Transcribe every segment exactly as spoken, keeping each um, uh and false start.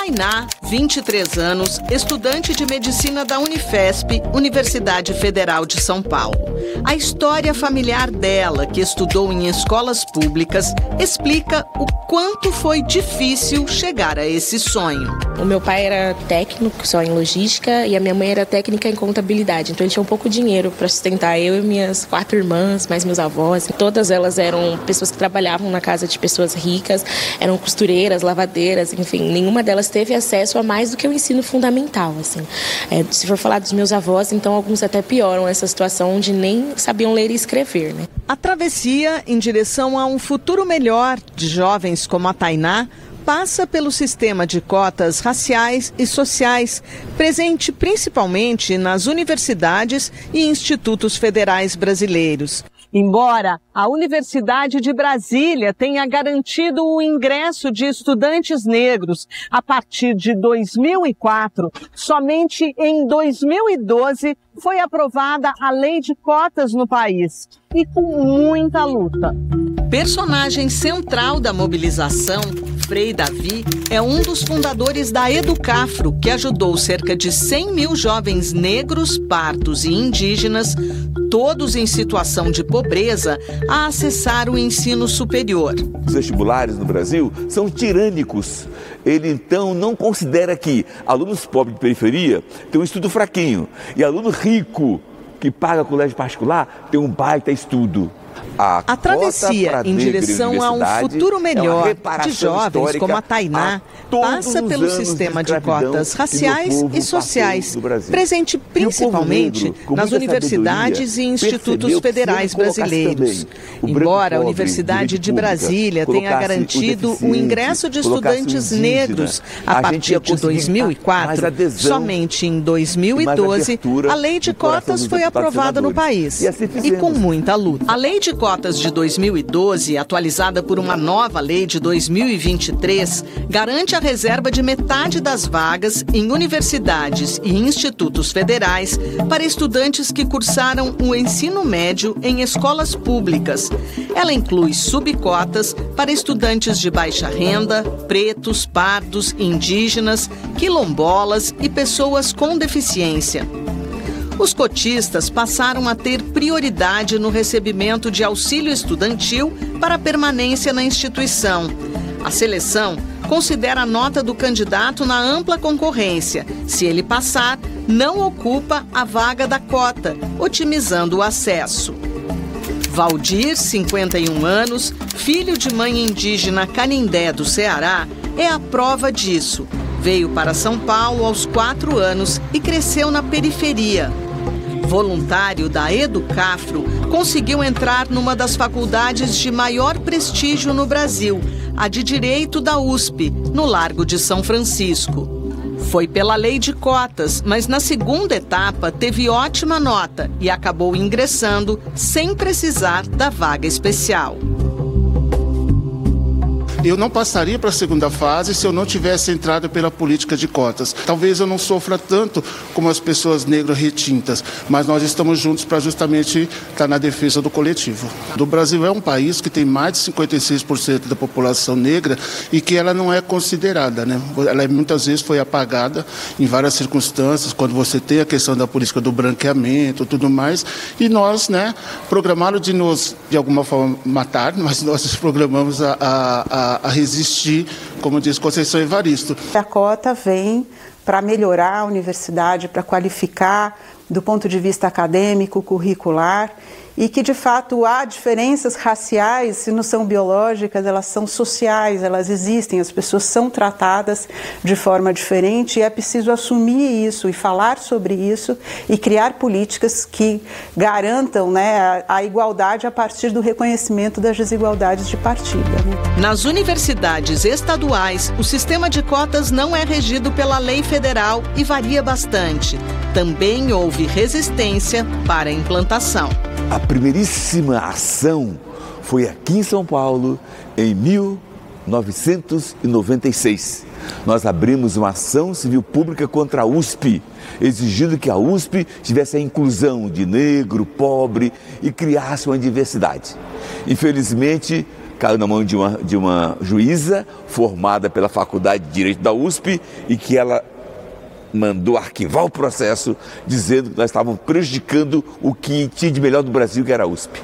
Tainá, vinte e três anos, estudante de medicina da Unifesp, Universidade Federal de São Paulo. A história familiar dela, que estudou em escolas públicas, explica o quanto foi difícil chegar a esse sonho. O meu pai era técnico só em logística e a minha mãe era técnica em contabilidade. Então ele tinha um pouco de dinheiro para sustentar eu e minhas quatro irmãs, mais meus avós. Todas elas eram pessoas que trabalhavam na casa de pessoas ricas, eram costureiras, lavadeiras, enfim. Nenhuma delas teve acesso a mais do que o ensino fundamental, assim. É, se for falar dos meus avós, então alguns até pioram essa situação onde nem sabiam ler e escrever, né? A travessia em direção a um futuro melhor de jovens como a Tainá passa pelo sistema de cotas raciais e sociais, presente principalmente nas universidades e institutos federais brasileiros. Embora a Universidade de Brasília tenha garantido o ingresso de estudantes negros a partir de dois mil e quatro, somente em dois mil e doze foi aprovada a lei de cotas no país, e com muita luta. Personagem central da mobilização, Frei Davi é um dos fundadores da Educafro, que ajudou cerca de cem mil jovens negros, pardos e indígenas, todos em situação de pobreza, a acessar o ensino superior. Os vestibulares no Brasil são tirânicos. Ele, então, não considera que alunos pobres de periferia têm um estudo fraquinho e aluno rico que paga colégio particular tem um baita estudo. A, a travessia em direção a um futuro melhor é de jovens como a Tainá passa pelo sistema de, de cotas raciais e sociais, presente principalmente negro, nas universidades e institutos federais brasileiros. Embora a Universidade de Brasília tenha garantido o ingresso de estudantes negros a partir de dois mil e quatro, somente em dois mil e doze a lei de cotas foi aprovada no país, e com muita luta. A lei de cotas de dois mil e doze, atualizada por uma nova lei de dois mil e vinte e três, garante a reserva de metade das vagas em universidades e institutos federais para estudantes que cursaram o ensino médio em escolas públicas. Ela inclui subcotas para estudantes de baixa renda, pretos, pardos, indígenas, quilombolas e pessoas com deficiência. Os cotistas passaram a ter prioridade no recebimento de auxílio estudantil para permanência na instituição. A seleção considera a nota do candidato na ampla concorrência. Se ele passar, não ocupa a vaga da cota, otimizando o acesso. Valdir, cinquenta e um anos, filho de mãe indígena Canindé do Ceará, é a prova disso. Veio para São Paulo aos quatro anos e cresceu na periferia. Voluntário da Educafro, conseguiu entrar numa das faculdades de maior prestígio no Brasil, a de Direito da U S P, no Largo de São Francisco. Foi pela lei de cotas, mas na segunda etapa teve ótima nota e acabou ingressando sem precisar da vaga especial. Eu não passaria para a segunda fase se eu não tivesse entrado pela política de cotas. Talvez eu não sofra tanto como as pessoas negras retintas, mas nós estamos juntos para justamente estar na defesa do coletivo. O Brasil é um país que tem mais de cinquenta e seis por cento da população negra e que ela não é considerada, né? Ela muitas vezes foi apagada em várias circunstâncias, quando você tem a questão da política do branqueamento e tudo mais, e nós, né, programaram de nos, de alguma forma, matar, mas nós nos programamos a, a, a a resistir, como diz Conceição Evaristo. A cota vem para melhorar a universidade, para qualificar do ponto de vista acadêmico, curricular, e que, de fato, há diferenças raciais, se não são biológicas, elas são sociais, elas existem, as pessoas são tratadas de forma diferente e é preciso assumir isso e falar sobre isso e criar políticas que garantam, né, a, a igualdade a partir do reconhecimento das desigualdades de partida. Né? Nas universidades estaduais, o sistema de cotas não é regido pela lei federal e varia bastante. Também houve resistência para a implantação. A primeiríssima ação foi aqui em São Paulo, em mil novecentos e noventa e seis. Nós abrimos uma ação civil pública contra a U S P, exigindo que a U S P tivesse a inclusão de negro, pobre e criasse uma diversidade. Infelizmente, caiu na mão de uma, de uma juíza formada pela Faculdade de Direito da U S P e que ela mandou arquivar o processo dizendo que nós estávamos prejudicando o que tinha de melhor do Brasil, que era a U S P.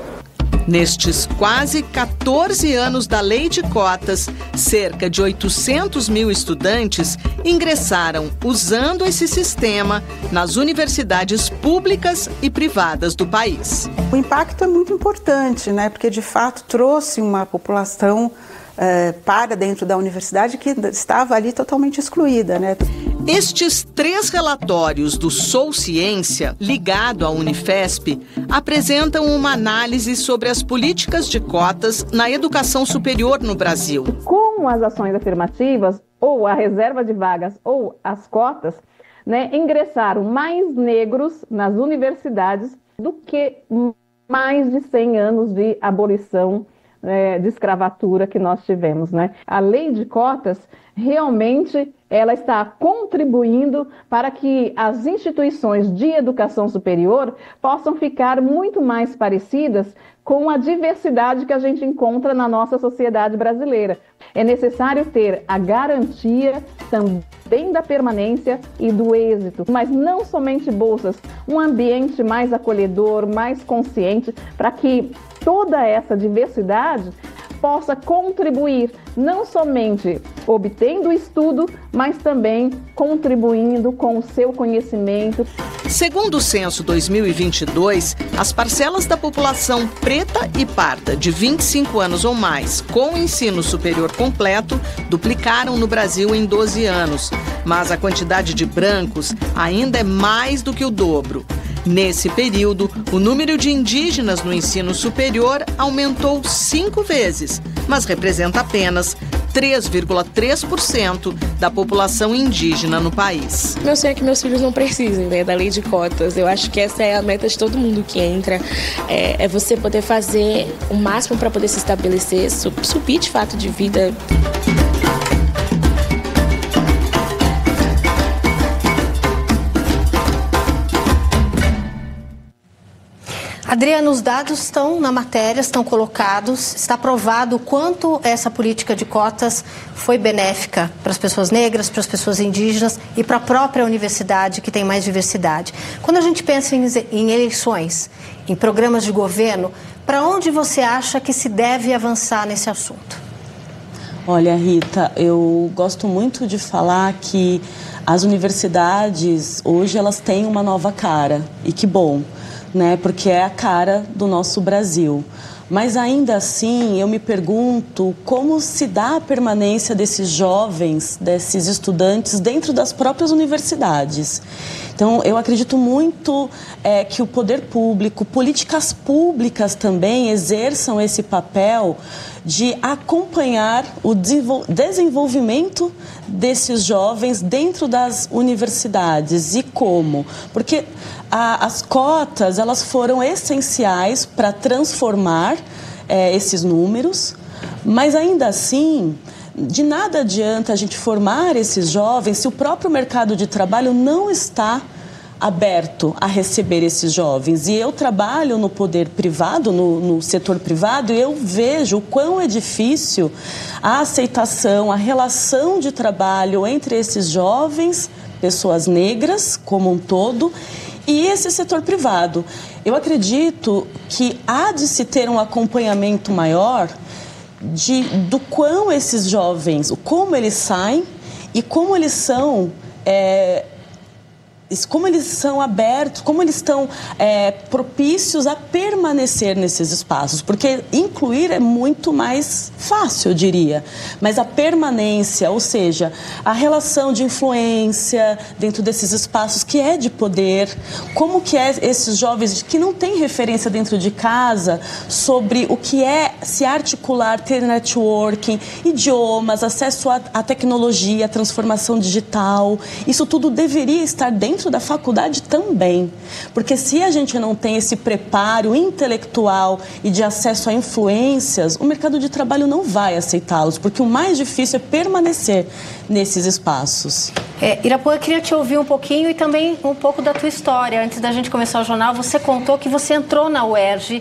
Nestes quase quatorze anos da Lei de Cotas, cerca de oitocentos mil estudantes ingressaram usando esse sistema nas universidades públicas e privadas do país. O impacto é muito importante, né? Porque de fato trouxe uma população eh, para dentro da universidade que estava ali totalmente excluída, né? Estes três relatórios do Sou Ciência, ligado à Unifesp, apresentam uma análise sobre as políticas de cotas na educação superior no Brasil. Com as ações afirmativas, ou a reserva de vagas, ou as cotas, né, ingressaram mais negros nas universidades do que mais de cem anos de abolição é, de escravatura que nós tivemos, né? A lei de cotas realmente ela está contribuindo para que as instituições de educação superior possam ficar muito mais parecidas com a diversidade que a gente encontra na nossa sociedade brasileira. É necessário ter a garantia também da permanência e do êxito, mas não somente bolsas, um ambiente mais acolhedor, mais consciente, para que toda essa diversidade possa contribuir, não somente obtendo o estudo, mas também contribuindo com o seu conhecimento. Segundo o censo dois mil e vinte e dois, as parcelas da população preta e parda de vinte e cinco anos ou mais com ensino superior completo duplicaram no Brasil em doze anos, mas a quantidade de brancos ainda é mais do que o dobro. Nesse período, o número de indígenas no ensino superior aumentou cinco vezes, mas representa apenas três vírgula três por cento da população indígena no país. Meu sonho é que meus filhos não precisem, né, da lei de cotas. Eu acho que essa é a meta de todo mundo que entra. É, é você poder fazer o máximo para poder se estabelecer, subir de fato de vida. Adriana, os dados estão na matéria, estão colocados, está provado o quanto essa política de cotas foi benéfica para as pessoas negras, para as pessoas indígenas e para a própria universidade, que tem mais diversidade. Quando a gente pensa em, em eleições, em programas de governo, para onde você acha que se deve avançar nesse assunto? Olha, Rita, eu gosto muito de falar que as universidades, hoje, elas têm uma nova cara, e que bom. Né, porque é a cara do nosso Brasil. Mas ainda assim, eu me pergunto como se dá a permanência desses jovens, desses estudantes dentro das próprias universidades. Então, eu acredito muito é, que o poder público, políticas públicas também exerçam esse papel de acompanhar o desenvolvimento desses jovens dentro das universidades. E como? Porque a, as cotas, elas foram essenciais para transformar é, esses números, mas ainda assim, de nada adianta a gente formar esses jovens se o próprio mercado de trabalho não está aberto a receber esses jovens. E eu trabalho no poder privado, no, no setor privado, e eu vejo o quão é difícil a aceitação, a relação de trabalho entre esses jovens, pessoas negras como um todo, e esse setor privado. Eu acredito que há de se ter um acompanhamento maior de, do quão esses jovens, como eles saem e como eles são... É, como eles são abertos, como eles estão é, propícios a permanecer nesses espaços, porque incluir é muito mais fácil, eu diria, mas a permanência, ou seja, a relação de influência dentro desses espaços que é de poder, como que é esses jovens que não têm referência dentro de casa sobre o que é se articular, ter networking, idiomas, acesso à, à tecnologia, à transformação digital, isso tudo deveria estar dentro da faculdade também, porque se a gente não tem esse preparo intelectual e de acesso a influências, o mercado de trabalho não vai aceitá-los, porque o mais difícil é permanecer nesses espaços. É, Irapuã, eu queria te ouvir um pouquinho e também um pouco da tua história. Antes da gente começar o jornal, você contou que você entrou na U E R J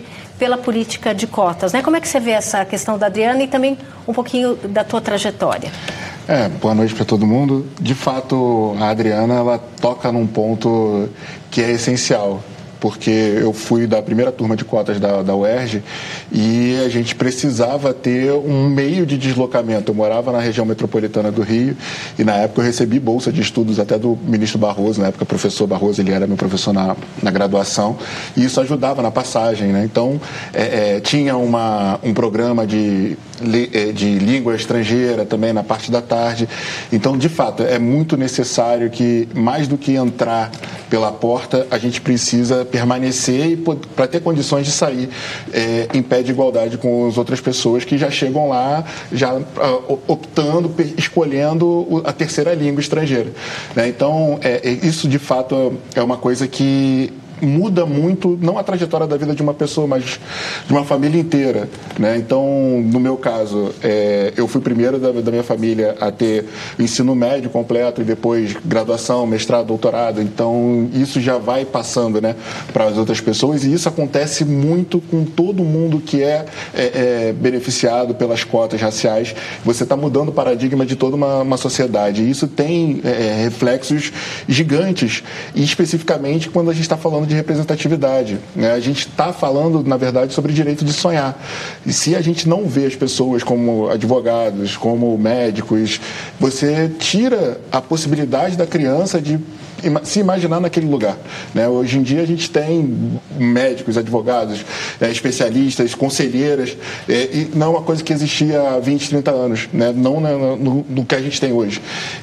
pela política de cotas, né? Como é que você vê essa questão da Adriana e também um pouquinho da tua trajetória? É, boa noite para todo mundo. De fato, a Adriana, ela toca num ponto que é essencial, porque eu fui da primeira turma de cotas da, da U E R J e a gente precisava ter um meio de deslocamento. Eu morava na região metropolitana do Rio e, na época, eu recebi bolsa de estudos até do ministro Barroso, na época, o professor Barroso, ele era meu professor na, na graduação, e isso ajudava na passagem, né? Então, é, é, tinha uma, um programa de, de língua estrangeira também na parte da tarde. Então, de fato, é muito necessário que, mais do que entrar pela porta, a gente precisa permanecer e para ter condições de sair é, em pé de igualdade com as outras pessoas que já chegam lá, já uh, optando, escolhendo a terceira língua estrangeira, né? Então, é, isso de fato é uma coisa que muda muito, não a trajetória da vida de uma pessoa, mas de uma família inteira, né? Então, no meu caso, é, eu fui o primeiro da, da minha família a ter ensino médio completo e depois graduação, mestrado, doutorado. Então, isso já vai passando, né, para as outras pessoas, e isso acontece muito com todo mundo que é, é, é beneficiado pelas cotas raciais. Você está mudando o paradigma de toda uma, uma sociedade, e isso tem é, reflexos gigantes, e especificamente quando a gente está falando de representatividade, né? A gente está falando, na verdade, sobre direito de sonhar. E se a gente não vê as pessoas como advogados, como médicos, você tira a possibilidade da criança de se imaginar naquele lugar, né? Hoje em dia a gente tem médicos, advogados, é, especialistas, conselheiras, é, e não é uma coisa que existia há vinte, trinta anos, né? Não no, no, no que a gente tem hoje.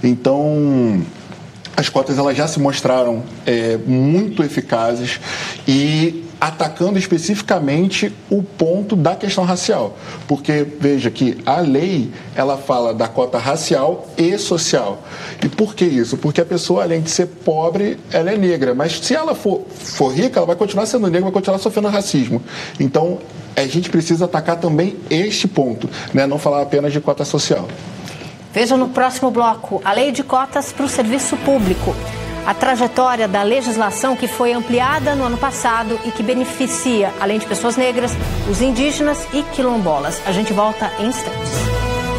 Então, as cotas elas já se mostraram é, muito eficazes e atacando especificamente o ponto da questão racial. Porque, veja que a lei, ela fala da cota racial e social. E por que isso? Porque a pessoa, além de ser pobre, ela é negra. Mas se ela for, for rica, ela vai continuar sendo negra, vai continuar sofrendo racismo. Então, a gente precisa atacar também este ponto, né? Não falar apenas de cota social. Veja no próximo bloco a lei de cotas para o serviço público. A trajetória da legislação que foi ampliada no ano passado e que beneficia, além de pessoas negras, os indígenas e quilombolas. A gente volta em instantes.